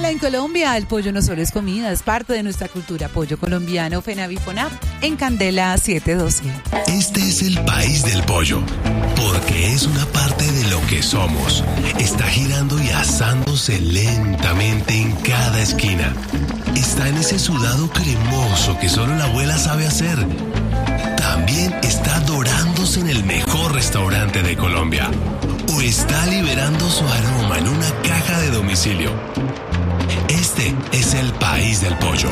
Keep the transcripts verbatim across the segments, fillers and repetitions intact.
Candela en Colombia. El pollo no solo es comida, es parte de nuestra cultura. Pollo colombiano, FENAVIFONAP, en Candela setecientos doce. Este es el país del pollo, porque es una parte de lo que somos. Está girando y asándose lentamente en cada esquina. Está en ese sudado cremoso que solo la abuela sabe hacer. También está dorándose en el mejor restaurante de Colombia. O está liberando su aroma en una caja de domicilio. Este es el país del pollo.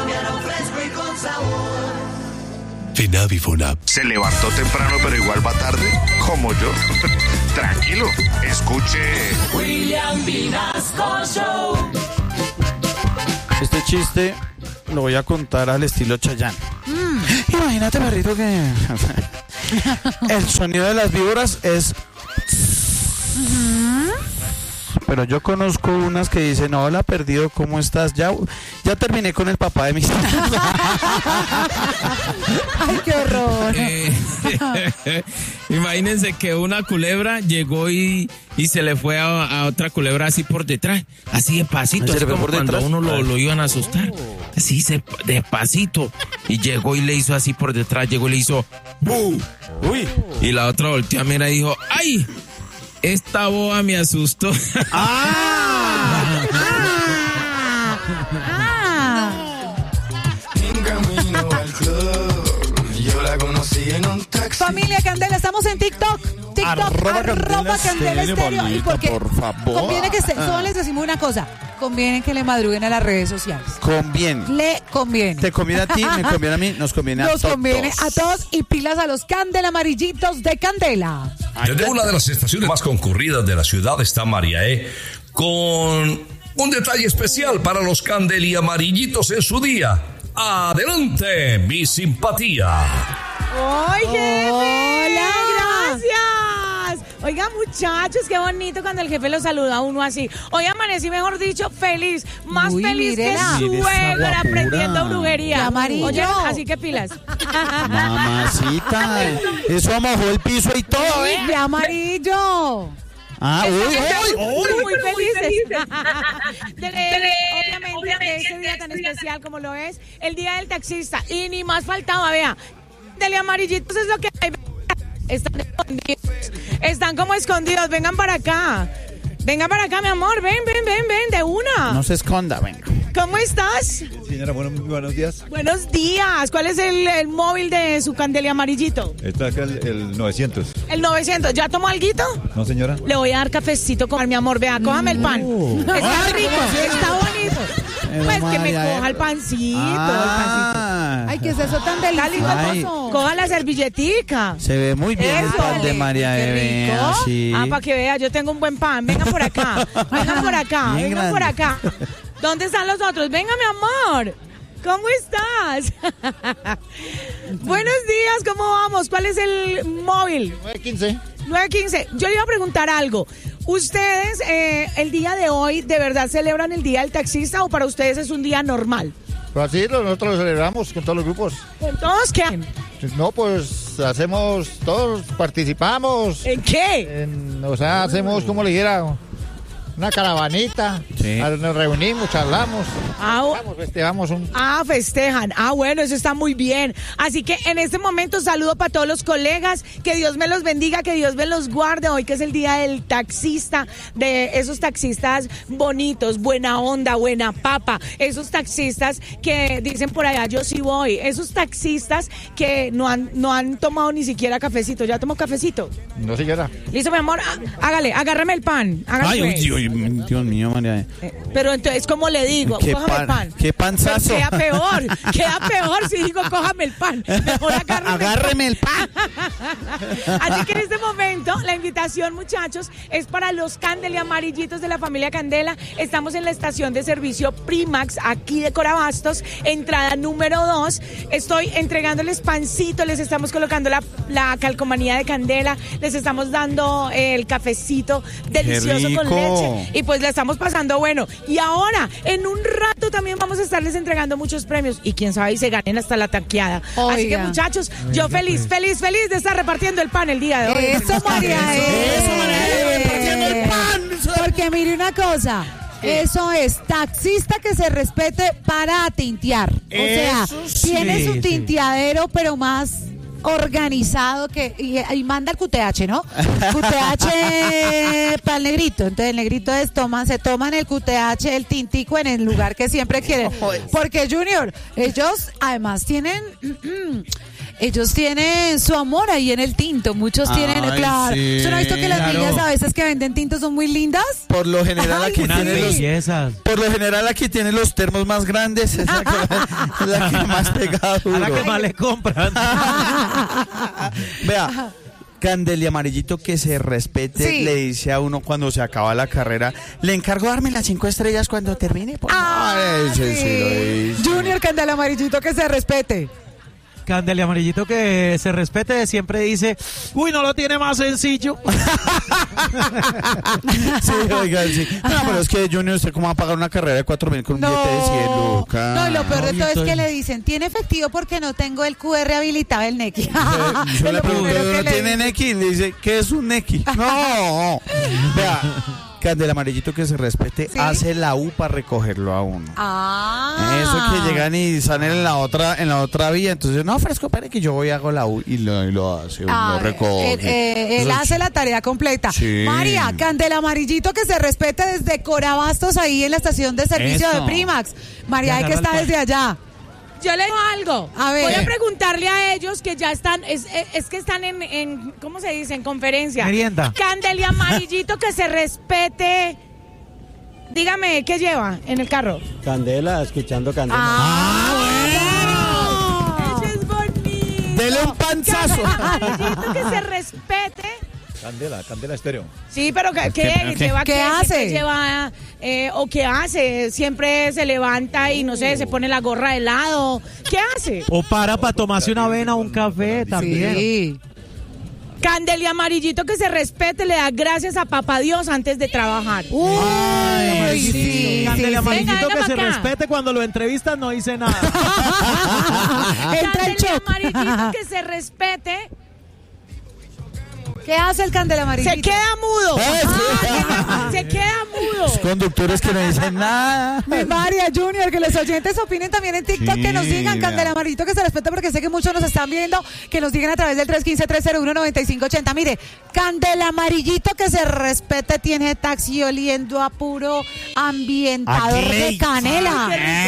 FENAVIFONAP. ¿Se levantó temprano pero igual va tarde? Como yo. Tranquilo, escuche William Vinasco Show. Este chiste lo voy a contar al estilo Chayanne. Mm. Imagínate, perrito, que el sonido de las víboras es... Uh-huh. Pero yo conozco unas que dicen, hola, perdido, ¿cómo estás? Ya, ya terminé con el papá de mis hijos. Ay, qué horror. Eh, imagínense que una culebra llegó y, y se le fue a, a otra culebra así por detrás, así despacito, así como cuando uno lo, lo iban a asustar, así se, despacito, y llegó y le hizo así por detrás, llegó y le hizo ¡bu! Uy. Y la otra volteó a mirar y dijo, ¡ay! Esta boa me asustó. ¡Ah! ¡Ah! ¡Ah! En camino al club, yo la conocí en un taxi. Familia Candela, estamos en TikTok. TikTok, arroba, arroba Candela Estéreo. Y porque por favor. Conviene que estén, solo les decimos una cosa. Conviene que le madruguen a las redes sociales. Conviene. Le conviene. Te conviene a ti, me conviene a mí, nos conviene a Nos todos. Nos conviene a todos y pilas a los Candela amarillitos de Candela. Desde una de las estaciones más concurridas de la ciudad está Mariaé, con un detalle especial para los Candeli amarillitos en su día. Adelante, mi simpatía. ¡Ay, jefe! ¡Hola! ¡Gracias! Oiga, muchachos, qué bonito cuando el jefe lo saluda a uno así. Hoy amanecí, mejor dicho, feliz. Más Uy, feliz mírela. que suegra aprendiendo brujería. De amarillo. Oye, así que pilas. Mamacita, eso mojó el piso y todo, ¿eh? De amarillo. Ah, uy, uy, uy. Muy felices. De- de- obviamente, de ese día tan especial como lo es el Día del Taxista. Y ni más faltaba, vea. Dele amarillitos es lo que hay. Están escondidos. Están como escondidos. Vengan para acá. Vengan para acá, mi amor. Ven, ven, ven, ven, de una. No se esconda, venga. ¿Cómo estás? Señora, bueno, muy buenos días. Buenos días. ¿Cuál es el, el móvil de su Candela amarillito? Está acá el, el novecientos. El novecientos. ¿Ya tomó alguito? No, señora. Le voy a dar cafecito con mi amor. Vea, cójame el pan. Está rico, está bonito. Pero Pues que me María, coja el pancito, Ah. Ay, ¿qué es eso tan delicioso? Ay. Coja la servilletica. Se ve muy bien el Eso, pan de vale. María Qué Bebé. rico. Así. Ah, para que vea, yo tengo un buen pan. Vengan por acá. Vengan por acá. Bien Vengan por grande. acá. ¿Dónde están los otros? Venga, mi amor. ¿Cómo estás? Buenos días, ¿cómo vamos? ¿Cuál es el móvil? nueve quince. nueve quince. Yo le iba a preguntar algo. ¿Ustedes eh, el día de hoy de verdad celebran el Día del Taxista o para ustedes es un día normal? Pues así nosotros lo celebramos con todos los grupos. ¿Con todos qué? No, pues hacemos, todos participamos. ¿En qué? En, o sea, hacemos, como le dijera, una caravanita. Sí. Nos reunimos, charlamos. Ah, Vamos, festejamos un... Ah, festejan. Ah, bueno, eso está muy bien. Así que en este momento saludo para todos los colegas. Que Dios me los bendiga, que Dios me los guarde. Hoy que es el día del taxista, de esos taxistas bonitos, buena onda, buena papa. Esos taxistas que dicen por allá, yo sí voy. Esos taxistas que no han, no han tomado ni siquiera cafecito. ¿Ya tomó cafecito? No, señora. Listo, mi amor. Ah, hágale, agárrame el pan. Hágale, Ay, pues. uy, uy, Dios mío, María. Eh, Pero entonces, ¿cómo le digo? ¿Qué Cójame el pan? pan. ¿Qué panzazo? Queda peor, queda peor si digo cójame el pan. Mejor agárreme, Agárreme el pan. Así que en este momento, la invitación, muchachos, es para los Candela amarillitos de la familia Candela. Estamos en la estación de servicio Primax, aquí de Corabastos, entrada número dos. Estoy entregándoles pancito, les estamos colocando la, la calcomanía de Candela, les estamos dando el cafecito delicioso con leche. Y pues la estamos pasando bueno. Y ahora, en un rato también vamos a estarles entregando muchos premios. Y quién sabe, y se ganen hasta la taqueada. Oiga. Así que, muchachos, yo feliz, feliz, feliz de estar repartiendo el pan el día de hoy. Eso, María. Eso, María, repartiendo el pan. Porque mire una cosa, Eso es, taxista que se respete para tintear. O sea, Eso tiene sí, su sí. tinteadero, pero más organizado que y, y manda el Q T H, ¿no? Q T H para el negrito. Entonces el negrito es toman, se toman el Q T H, el tintico en el lugar que siempre quieren. Porque Junior, ellos además tienen ellos tienen su amor ahí en el tinto. Muchos tienen, Ay, claro. sí. ¿Usted no ha visto que las Claro. niñas a veces que venden tintos son muy lindas? Por lo general Ay, aquí sí. tiene los, Bellezas. por lo general aquí tiene los termos más grandes, es la que, es la que más pegado A la que duro. más le compran. Vea, Candelia Amarillito que se respete, Sí. le dice a uno cuando se acaba la carrera, le encargo darme las cinco estrellas cuando termine. Por Ah, favor. Ese sí. sí lo dice. Junior Candela Amarillito que se respete. Candelia Amarillito que se respete siempre dice, uy, no lo tiene más sencillo. Sí, oiga, sí. No, pero es que Junior, ¿usted cómo va a pagar una carrera de cuatro mil con un billete de cien lucas? No, y lo peor de Ay, todo es estoy- que le dicen, tiene efectivo porque no tengo el Q R habilitado el Nequi. Yo Es le lo pregunté, primero que ¿no le tiene dicen. Nequi? Le dice, ¿qué es un Nequi? No. Vea, Candela Amarillito que se respete, ¿Sí? hace la U para recogerlo a uno. Ah. Eso que llegan y salen en la otra en la otra vía, entonces no, fresco, espere que yo voy y hago la U y lo, y lo hace, Ah, lo recoge. él, eh, él Eso hace la tarea completa. Sí. María, Candela Amarillito que se respete desde Corabastos ahí en la estación de servicio Eso. de Primax. María, Ya que agarra está el desde allá. Yo le digo algo. A ver. Voy a preguntarle a ellos que ya están, es, es, es que están en, en, ¿cómo se dice? En conferencia. Merienda. Candelia Amarillito que se respete. Dígame, ¿qué lleva en el carro? Candela, escuchando Candela. Ah, bueno. Ese es bonito. Dele un panzazo. Candela Amarillito que se respete. Candela, Candela Estéreo. Sí, pero ¿qué, qué, lleva ¿Qué qué? hace? Siempre lleva, eh, o qué hace? Siempre se levanta y no sé, se pone la gorra de lado. ¿Qué hace? O para para tomarse una avena o un café también. Sí. Candelia Amarillito que se respete, le da gracias a Papá Dios antes de trabajar. Uy, Ay, sí, sí. sí, Candelia sí. Amarillito Venga, que venga se pa' acá. respete cuando lo entrevistan no dice nada. Entra el Candelia shock. Amarillito que se respete, ¿Qué hace el Candela Amarillito? se queda mudo. Ah, Se queda mudo. Conductores que no dicen nada. Mi María Junior, que los oyentes opinen también en TikTok, Sí, que nos digan, vea. Candela Amarillito, que se respete porque sé que muchos nos están viendo, que nos digan a través del tres uno cinco, tres cero uno, nueve cinco ocho cero. Mire, Candela Amarillito que se respete, tiene taxi oliendo a puro ambientador de Clay. canela.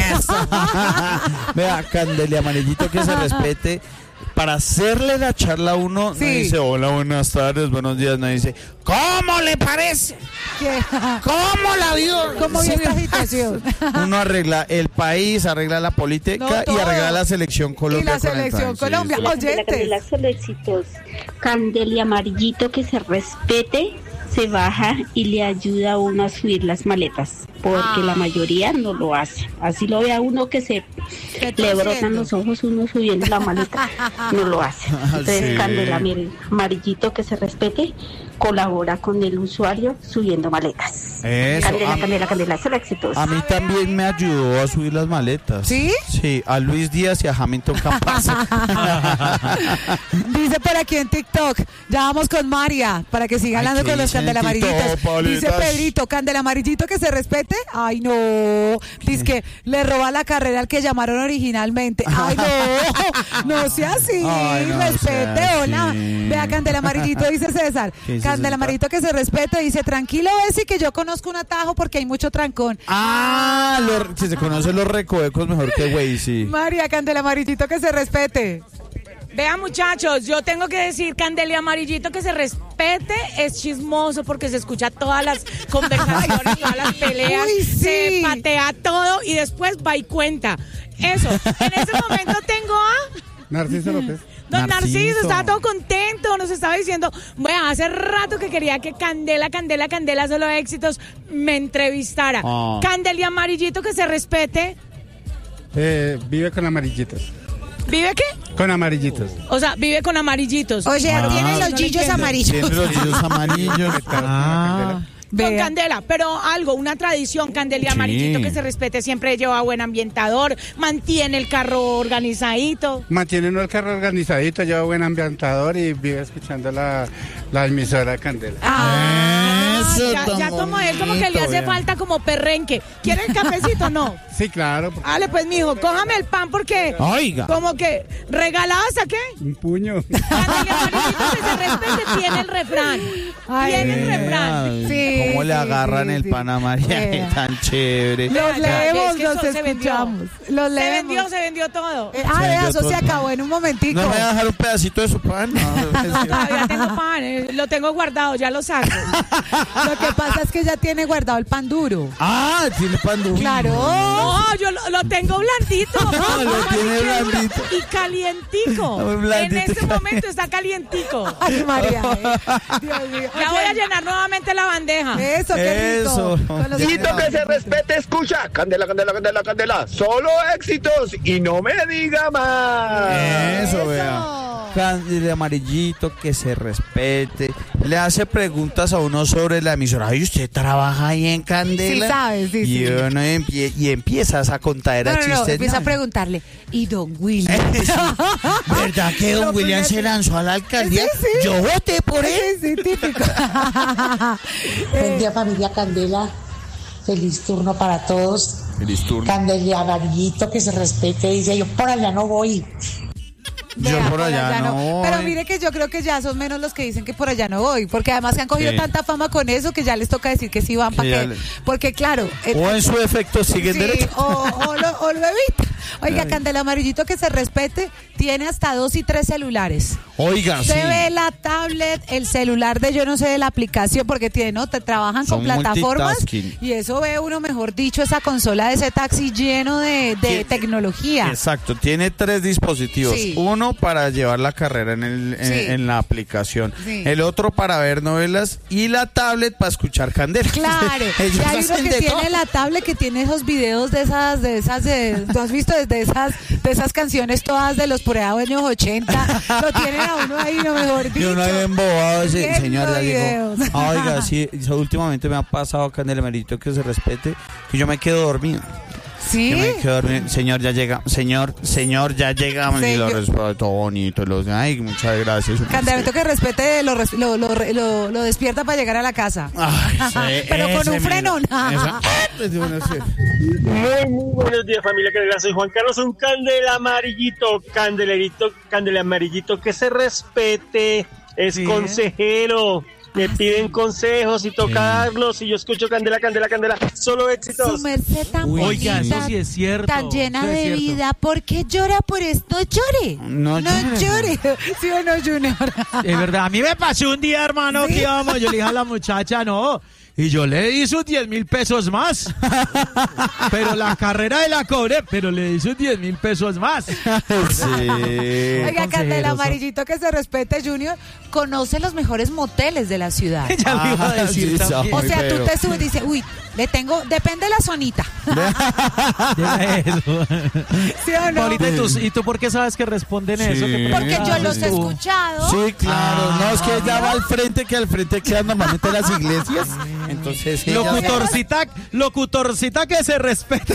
Vea, Candelia Amarillito que se respete. Para hacerle la charla a uno, no Sí. dice hola, buenas tardes, buenos días, no dice ¿cómo le parece? ¿Qué? ¿Cómo la vio? ¿Cómo vio esta situación? Uno arregla el país, arregla la política No, y todo. arregla la selección Colombia. Y la con el selección país. Colombia. Sí, sí. Oyentes. Candela, solo éxitos. Candelia Amarillito que se respete, se baja y le ayuda a uno a subir las maletas, porque la mayoría no lo hace. Así lo ve a uno que se ¿Qué está le brotan haciendo? los ojos uno subiendo la maleta, no lo hace. Entonces Sí. Candela Amarillito que se respete, colabora con el usuario subiendo maletas. Eso, Candela, a- Candela, Candela, solo éxitos. A mí también me ayudó a subir las maletas. ¿Sí? Sí, a Luis Díaz y a Hamilton Campazzo. Dice por aquí en TikTok, ya vamos con María, para que siga Ay, hablando ¿qué con los dice en Candela Amarillitos. TikTok, Paulitas? Dice Pedrito, Candela Amarillito que se respete. Ay, no. Dice que le roba la carrera al que llamaron originalmente. Ay, no. No sea así. Ay, no respete, sea hola. así. Vea, Candela Amarillito, dice César. ¿Qué dice Candela César? Amarillito que se respete. Dice, tranquilo, Bessie, que yo conozco un atajo porque hay mucho trancón. Ah, lo- si se conocen los recovecos mejor que güey, sí. María, Candela Amarillito que se respete. Vean, muchachos, yo tengo que decir, Candelia Amarillito que se respete, es chismoso porque se escucha todas las conversaciones, todas las peleas, Uy, sí. se patea todo y después va y cuenta. Eso, en ese momento tengo a Narciso López. Don Narciso, Narciso. estaba todo contento, nos estaba diciendo, bueno, hace rato que quería que Candela, Candela, Candela, solo éxitos, me entrevistara. Ah. Candelia Amarillito que se respete, Eh, vive con amarillitos. ¿vive qué? Con amarillitos. O sea, vive con amarillitos. O sea, Ah. tiene No los le chillos entiendo. amarillos. Tiene los chillos amarillos. Ah. Con Vea. Candela, pero algo, una tradición, Candelia Sí. Amarillito que se respete, siempre lleva buen ambientador, mantiene el carro organizadito. Mantiene uno el carro organizadito, lleva buen ambientador y vive escuchando la, la emisora Candela. Ah, Eso ya, tan ya como él, como que le bonito, hace vea. falta como perrenque. ¿Quiere el cafecito? No. Sí, claro. Dale, pues, mijo, cójame el pan porque... Oiga. Como que, ¿regaladas a qué? Un puño. Candelia Amarillito que se respete tiene el refrán. Ay, tiene el Vea, refrán. Sí, ¿Cómo le sí, agarran sí, el sí. pan a María? Vea. Tan chévere. Los Ya, ya, leemos, es que los eso se vendió. escuchamos. Los Se leemos. vendió, se vendió todo. Eh, ah, Se vea, vendió eso se todo. acabó en un momentico. ¿No me va a dejar un pedacito de su pan? No, Todavía tengo pan, eh, lo tengo guardado, ya lo saco. Lo que pasa es que ya tiene guardado el pan duro. Ah, tiene pan duro. Claro. No, yo lo, lo tengo blandito. No, lo Así tiene que duro. blandito. Y calientico. Muy blandito. En este momento está calientico. Ay, María. eh. Dios mío. Ya voy a llenar nuevamente la bandeja. Eso, qué rico. Eso. Con los Tito, que se respete, escucha. Candela, candela, candela, candela. Solo éxitos y no me diga más. Eso, Eso. vea. Candelia Amarillito, que se respete. Le hace preguntas a uno sobre la emisora. Ay, ¿usted trabaja ahí en Candela? Sí, sabes, sí, y sí. uno empie- y empiezas a contar No, a no, no, chistes. empieza a No, preguntarle, ¿y don William? Sí. ¿Verdad que don Lo William primero- se lanzó a la alcaldía? Sí, sí. Yo voté por él. Sí, sí, típico. Buen día, familia Candela. Feliz turno para todos. Feliz turno. Candelia Amarillito, que se respete. Dice, yo por allá no voy. Yo Vea, por allá no voy. Pero mire que yo creo que ya son menos los que dicen que por allá no voy, porque además que han cogido Sí. tanta fama con eso que ya les toca decir que sí van para ya que, le- porque claro, eh, O en su efecto siguen sí, derecho. o, o lo, o lo evita. Oiga, Ay. Candela Amarillito, que se respete, tiene hasta dos y tres celulares. Oiga, sí. Se ve la tablet, el celular de yo no sé de la aplicación, porque tiene, ¿no? Te trabajan con Son plataformas multitasking. y eso ve uno, mejor dicho, esa consola de ese taxi lleno de, de Tiene- tecnología. Exacto, tiene tres dispositivos. Sí. Uno para llevar la carrera en, el, en, Sí. en la aplicación. Sí. El otro para ver novelas y la tablet para escuchar Candela. Claro, Ellos y hay uno hacen que de tiene todo. la tablet que tiene esos videos de esas, de esas, de, ¿tú has visto desde esas, de esas canciones todas de los por allá años ochenta? Lo tienen a uno ahí, no mejor Y dicho. uno ahí embobado, se- Viendo señor, ya llegó. videos. Ah, oiga, sí, eso últimamente me ha pasado, Candela Amarillito, que se respete, que yo me quedo dormido. ¿Sí? Yo me quedo dormido. Señor, ya llega. Señor, señor, ya llegamos. Y lo Señor. respeto bonito. Los, ay, muchas gracias. Candidato que respete, lo, res- lo, lo, lo, lo despierta para llegar a la casa. Ay, sí, Pero con ese un frenón. mismo. Esa- Muy, muy buenos días, familia Candela. Soy Juan Carlos, un Candela Amarillito, Candelerito, Candela Amarillito, que se respete, es Sí. consejero. Le piden consejos y toca darlos. Y yo escucho Candela, Candela, Candela. Solo Su éxitos. merced tan Uy, oiga, bonita, eso sí es cierto. tan llena Eso es de cierto. vida. ¿Por qué llora por esto? No llore. No No llore. llore. ¿Sí o no, Junior? Es verdad, a mí me pasó un día, hermano, ¿Sí? que íbamos, yo le dije a la muchacha, no, y yo le di sus diez mil pesos más. Pero la carrera de la cobré, pero le di sus diez mil pesos más. Sí. Oiga, Candela Consejeroso. Amarillito, que se respete, Junior, conoce los mejores moteles de la ciudad. Ya lo iba a Ah, decir sí, también. O Muy sea, pero. tú te subes y dices, uy, le tengo, depende de la zonita. Deja eso. ¿Sí o no? Paulita, ¿y tú, ¿y tú por qué sabes que responden Sí. eso? ¿Qué Porque yo preguntas los he tú? escuchado. Sí, claro. Ah. No, es que ella va al frente, que al frente quedan normalmente las iglesias. Entonces, ella- Locutorcita, locutorcita que se respete.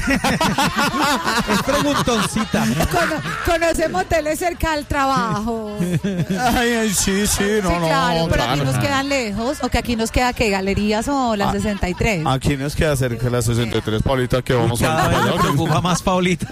Es preguntoncita. Cono- conoce moteles cerca del trabajo. Ay, ay, sí, sí, no, sí, no. claro, pero aquí claro. nos quedan lejos. O que aquí nos queda, ¿qué? Galerías o las Ah, sesenta y tres. Aquí nos queda cerca de la sesenta y tres, Paulita, que vamos Cada vez me a preocupa más Paulita.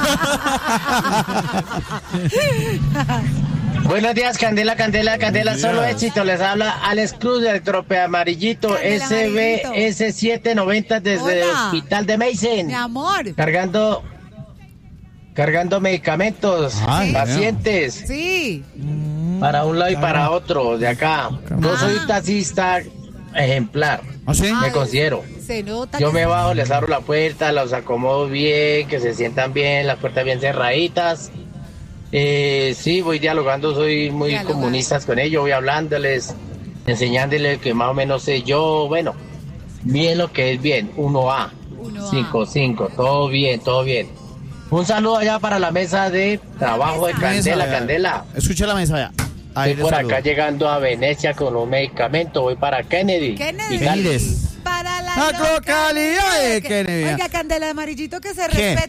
Buenos días, Candela, Candela, Candela, Buenos solo días. éxito. Les habla Alex Cruz del Trope Amarillito, Candela S B Amarillito. S setecientos noventa desde el Hola. Hospital de Mason. Mi amor. Cargando, cargando medicamentos, Ay, pacientes, Sí. para un lado y para otro, de acá. Yo soy Ah. un taxista ejemplar, ¿Ah, sí? me Ay, considero. Se nota Yo que me se- bajo, les abro la puerta, los acomodo bien, que se sientan bien, las puertas bien cerraditas. Eh, sí, voy dialogando, soy muy Dialogando. comunistas con ellos, voy hablándoles, enseñándoles que más o menos sé yo, bueno, bien lo que es bien, uno A, Uno A. cinco, cinco, todo bien, todo bien. Un saludo allá para la mesa de trabajo de mesa. Candela, Mesa, Candela. Escucha la mesa, ya. Ahí Estoy le por saludo. acá llegando a Venecia con un medicamento, voy para Kennedy. Kennedy. Italia. Kennedy. Para la La localidad localidad de Kennedy. Oiga, Candela Amarillito, que se ¿Qué? respete,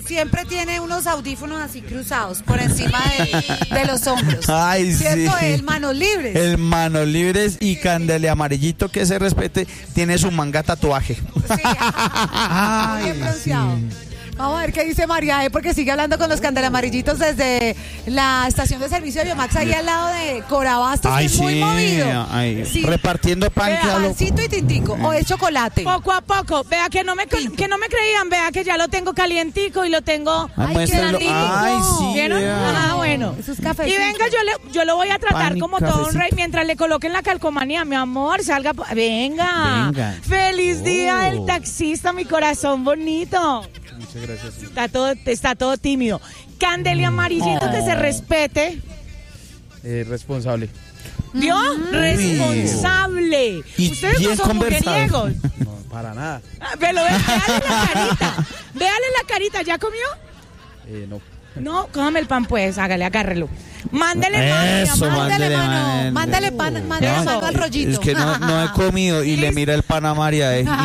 siempre tiene unos audífonos así cruzados por encima de, de los hombros. Ay, ¿cierto? sí. El manos libres. El manos libres y Candelia Amarillito que se respete tiene su manga tatuaje. Sí. Ay, bien bronceado. Sí. Vamos a ver qué dice María E, porque sigue hablando con los candelamarillitos desde la estación de servicio de Biomax, ahí al lado de Corabastos, Ay, que es sí. muy movido. Ay, sí. Repartiendo pan. Vea, que a lo... pancito y tintico, o es chocolate. Poco a poco, vea que no me que no me creían, vea que ya lo tengo calientico y lo tengo Ay, blandito. Ay, sí. ¿Vieron? Vea. Ah, bueno. Esos cafés. Y venga, yo le, yo lo voy a tratar Pan y como todo un cafecito. rey mientras le coloquen la calcomanía, mi amor, salga, venga. Venga. Feliz Oh. día del taxista, mi corazón bonito. Muchas gracias. Está todo, está todo tímido. Candelia Amarillito, Oh. que se respete. Eh, responsable. ¿Vio? Responsable. Y Ustedes bien no son conversado. mujeriegos. No, para nada. Ah, Pero ve- véale la carita. Véale la carita. ¿Ya comió? Eh, no. No, cómame el pan pues, hágale, agárrelo. Mándele mano, Eso, mándele mándele mano. mano. Mándale pan, mándale No, mano al rollito. Es que no, no he comido y le mira el pan a María. Eh.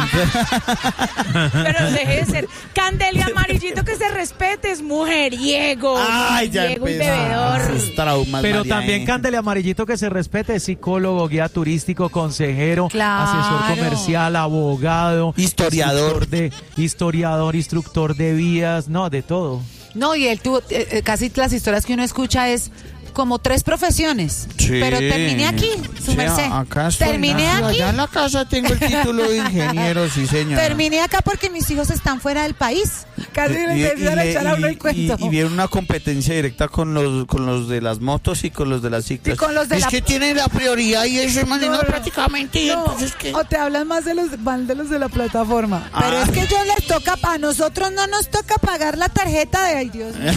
Pero deje de ser. Candelia Amarillito, que se respete, es mujeriego. Ay, ya mujeriego y empezó. bebedor. Sus traumas, Pero María, también eh. Candelia Amarillito que se respete, es psicólogo, guía turístico, consejero, Claro. asesor comercial, abogado, Historiador. instructor de historiador, instructor de vías, no, de todo. No, y él tuvo, eh, eh, casi las historias que uno escucha es como tres profesiones. Sí. Pero terminé aquí, su Sí, merced. acá estoy, Terminé nacido aquí. allá en la casa tengo el título de ingeniero, sí señor. Terminé acá porque mis hijos están fuera del país. Casi me Y- y empiezan a le- echar a uno y- el cuento. y- y vieron una competencia directa con los con los de las motos y con los de las ciclas. Y con los de es la- que tienen la prioridad y eso hermano No, no, prácticamente no, entonces ¿qué? o te hablan más de los van de los de la plataforma. Ah. Pero es que yo les toca, a nosotros no nos toca pagar la tarjeta de ay Dios mío.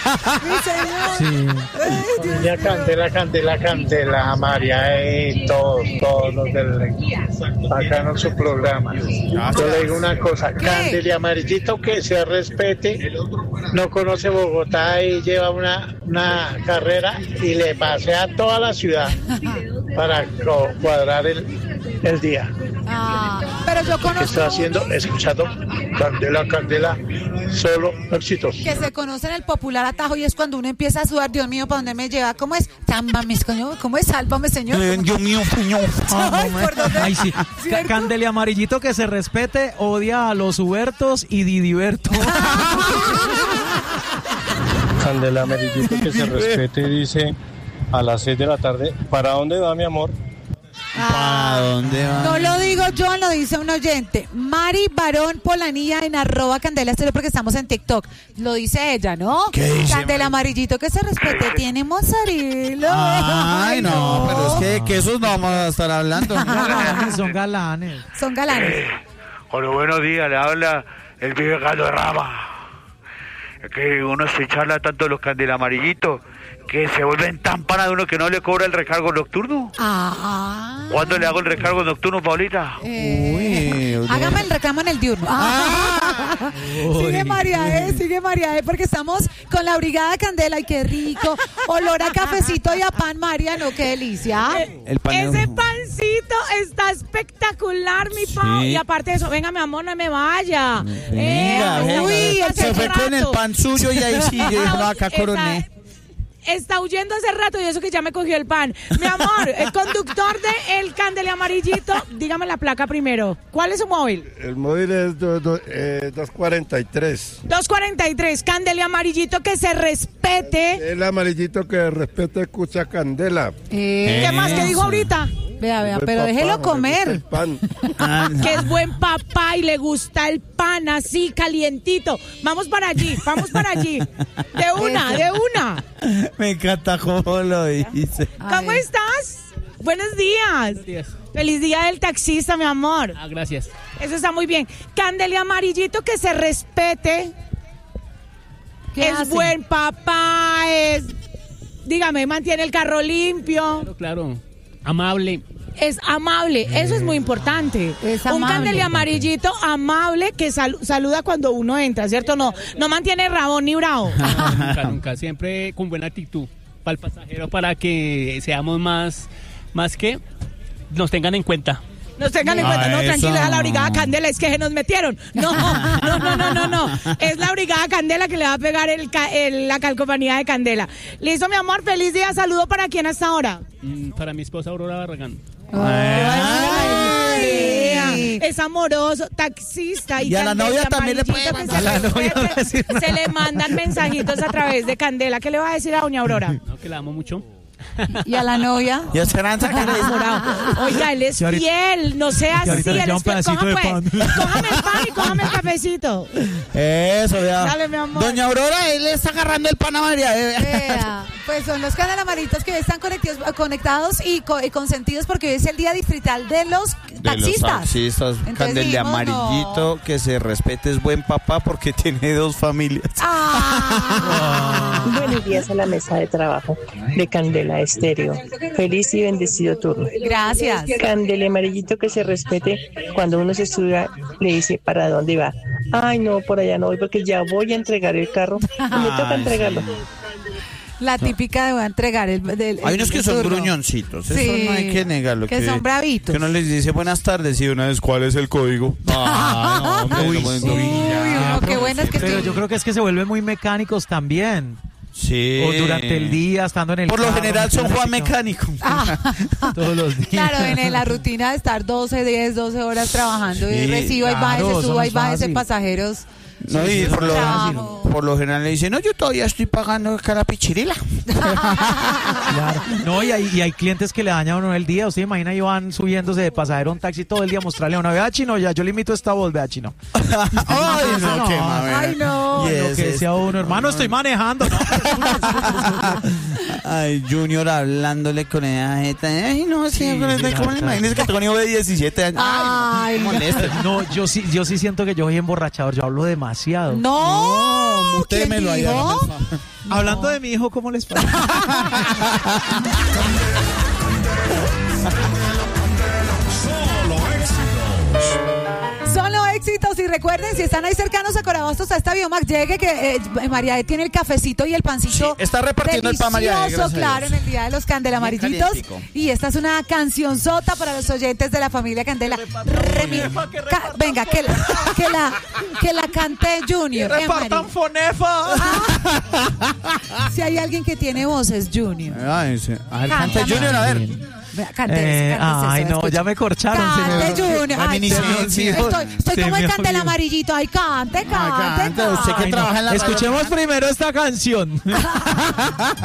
Mi señor. Ay, Dios Ya mío. Candela, Candela, Candela, María y todos, todos los del acá en su programa. Yo le digo una cosa, Candelia Amarillito que se respete, no conoce Bogotá y lleva una, una carrera y le pasea toda la ciudad para co- cuadrar el, el día. Ah, pero yo ¿Qué conozco está haciendo? Escuchando Candela, Candela, solo éxitos. que se conoce en el popular atajo y es cuando uno empieza a sudar, Dios mío, ¿para dónde me lleva? ¿Cómo es? Sámbame, coño, ¿cómo es? Sálvame, señor. Eh, Dios mío, señor. Ay, ¿por dónde? Ay, sí. Ca- ¿Cierto? Candelia Amarillito que se respete, odia a los Hubertos y Didiberto. Candela Amarillito que se respete y dice a las seis de la tarde, ¿para dónde va mi amor? ¿Para dónde va? No lo digo yo, lo dice un oyente. Mari Barón Polanía en arroba Candela Estéreo porque estamos en TikTok. Lo dice ella, ¿no? ¿Qué dice, Candela Mari? Amarillito que se respete. Tiene mozzarella. Ay, no, pero es que, que esos no vamos a estar hablando. Son galanes. Son galanes. Hola, buenos días, le habla el viejo Carlos Rama. Es que uno se charla tanto de los Candela Amarillitos que se vuelven tan pana de uno que no le cobra el recargo nocturno. Ah. ¿Cuándo le hago el recargo nocturno, Paulita? Eh, hágame el reclamo en el diurno. Ah. Sigue María E, sigue María E, porque estamos con la Brigada Candela y qué rico. Olor a cafecito y a pan, María, no, qué delicia. El pan es- Ese pancito está espectacular, mi Pau. Sí. Y aparte de eso, venga, mi amor, no me vaya. Venga, Eh, venga. uy, hace se fue con el rato. pan suyo y ahí sí, yo Está- acá está- coroné. Está huyendo hace rato y eso que ya me cogió el pan. Mi amor, el conductor de El Candelia Amarillito, dígame la placa primero. ¿Cuál es su móvil? El móvil es do- do- eh, dos cuarenta y tres. dos cuarenta y tres, Candelia Amarillito, que se respete. El amarillito que respete escucha Candela. Eh, ¿Qué más que dijo ahorita? Vea, vea, Buen pero papá, déjelo le gusta comer. el pan. Ah, no. Que es buen papá y le gusta el pan así, calientito. Vamos para allí, vamos para allí. De una, de una. Me encanta cómo lo dice. ¿Cómo estás? Buenos días. Feliz día del taxista, mi amor. Ah, gracias. Eso está muy bien. Candelia Amarillito, que se respete. ¿Qué Es hace? buen papá, es... Dígame, mantiene el carro limpio. Claro, claro. Amable. Es amable, eso es muy importante. Es Un amable. Candelia Amarillito amable que sal- saluda cuando uno entra, ¿cierto? No, no mantiene rabón ni bravo. Nunca, nunca. Siempre con buena actitud para el pasajero, para que seamos más, más que nos tengan en cuenta. No tengan en cuenta, no, tranquila, es la Brigada Candela, es que se nos metieron. No, no, no, no, no, no. Es la Brigada Candela que le va a pegar el, el, la calcomanía de Candela. Listo, mi amor, feliz día, saludo para quién hasta ahora. Mm, para mi esposa Aurora Barragán. Ay, es amoroso, taxista y, y a la novia también le puede mandar. Se, novia no se le mandan mensajitos a través de Candela. ¿Qué le va a decir a doña Aurora? No, que la amo mucho. ¿Y a la novia? ¿Y a Esperanza qué le dice? Oiga, él es fiel, no sea así, él es fiel. Cójame, pues, cójame el pan y cójame el cafecito. Eso, ya. Dale, mi amor. Doña Aurora, él le está agarrando el pan a María. Vea, pues son los Candela Amarillitos que hoy están conectados, conectados y, co y consentidos porque hoy es el día distrital de los taxistas. De los taxistas. Candela Amarillito, no. Que se respete, es buen papá porque tiene dos familias. Ah. Buenos días a la mesa de trabajo de Candela Estéreo. Feliz y bendecido turno. Gracias. Candela Amarillito que se respete. Cuando uno se estudia, le dice ¿para dónde va? Ay, no, por allá no voy porque ya voy a entregar el carro y me toca entregarlo. La típica de voy a entregar el, del, hay unos el que son turno. gruñoncitos, Sí, eso no hay que negarlo. Que, que son bravitos. Que uno les dice buenas tardes y una vez ¿cuál es el código? Ah, no, hombre, uy, no, sí. no, Uy, no, qué bueno es que pero estoy... yo creo que es que se vuelven muy mecánicos también. Sí. O durante el día, estando en el Por lo carro, general son Juan Mecánico. Ah. Todos los días. Claro, en la rutina de estar doce, diez, doce horas trabajando y Sí, reciba claro, y bájese, eso suba no y es bájese fácil. pasajeros. No, Sí, y sí, por lo, trabajo. por lo general le dicen, no, yo todavía estoy pagando cada pichirila. Claro. No, y hay, y hay clientes que le dañan a uno el día. Usted imagina, y van subiéndose de pasajero a un taxi todo el día a mostrarle a uno, vea chino, ya yo le invito esta voz, vea chino. Ay, no, no, qué mame. Ay, no. Yes, Lo que decía uno, hermano, estoy manejando. ¿No? Ay, Junior hablándole con ella jeta. Ay, no, sí, sí, pero ¿cómo le imaginas que tengo un hijo de diecisiete años? Ay, no, molesta. No, yo sí, yo sí siento que yo soy emborrachador, yo hablo demasiado. No, No, usted me lo ¿quién haya dijo? Hablando no. de mi hijo, ¿cómo les parece? Solo éxitos y recuerden, si están ahí cercanos a Corabastos a esta Biomax, llegue que eh, María E. tiene el cafecito y el pancito. Sí, está repartiendo el pan María E., delicioso, claro, en el día de los Candela Amarillitos. Y esta es una cancionzota para los oyentes de la familia Candela. Remi ca venga, que la, que la, que la cante Junior. Que repartan fonefa. Ah, si hay alguien que tiene voces, Junior. Ay, sí. A ver, cante Junior, a ver. Vea, cante, eh, cante ay, eso, no, escucha. ya me corcharon. Cante, Junior. Ay, se sí, sí, estoy estoy como el Candela Amarillito. Ay, cante, cante, Ay, cante. Usted que Ay, trabaja no. en la Escuchemos primero esta canción.